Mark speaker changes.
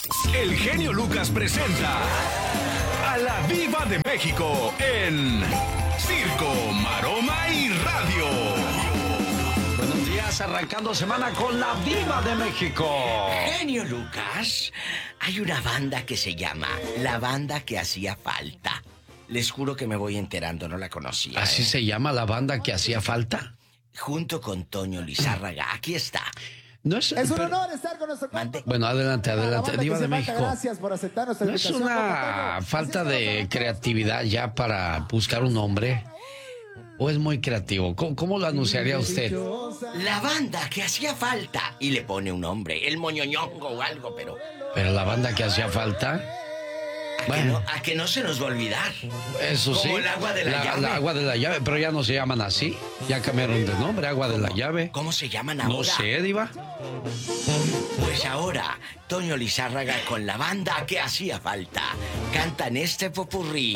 Speaker 1: El genio Lucas presenta a la Diva de México en Circo, Maroma y Radio.
Speaker 2: Buenos días, arrancando semana con la Diva de México.
Speaker 3: Genio Lucas, hay una banda que se llama La Banda que Hacía Falta. Les juro que me voy enterando, no la conocía.
Speaker 2: ¿Así se llama la banda que hacía falta?
Speaker 3: Junto con Toño Lizárraga, aquí está.
Speaker 2: No es
Speaker 4: un honor estar con nuestro compa.
Speaker 2: Bueno, adelante, Diva de México.
Speaker 4: Gracias por aceptar nuestra
Speaker 2: ¿No es
Speaker 4: invitación.
Speaker 2: una falta de creatividad ya para buscar un nombre? ¿O es muy creativo? ¿Cómo lo anunciaría usted?
Speaker 3: La Banda que Hacía Falta. Y le pone un nombre, el moñoñongo o algo, pero...
Speaker 2: Pero la banda que hacía falta... Bueno,
Speaker 3: a que no se nos va a olvidar.
Speaker 2: Eso sí.
Speaker 3: Como el agua de la llave.
Speaker 2: La agua de la llave, pero ya no se llaman así. Ya cambiaron de nombre, agua de la llave.
Speaker 3: ¿Cómo se llaman ahora?
Speaker 2: No sé, Diva.
Speaker 3: Pues ahora, Toño Lizárraga con La Banda que Hacía Falta cantan este popurrí.